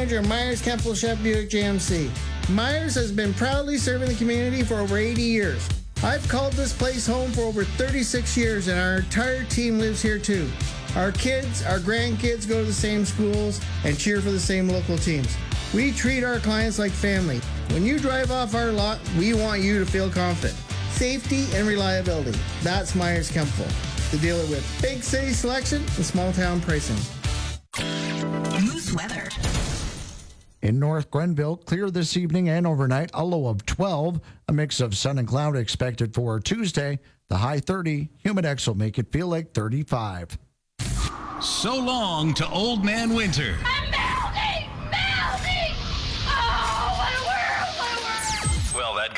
manager of Myers Kempel Chef Buick GMC. Myers has been proudly serving the community for over 80 years. I've called this place home for over 36 years, and our entire team lives here too. Our kids, our grandkids go to the same schools and cheer for the same local teams. We treat our clients like family. When you drive off our lot, we want you to feel confident. Safety and reliability. That's Myers Kempel, the dealer with big city selection and small town pricing. Moose weather. In North Grenville, clear this evening and overnight, a low of 12. A mix of sun and cloud expected for Tuesday. The high 30. Humidex will make it feel like 35. So long to Old Man Winter.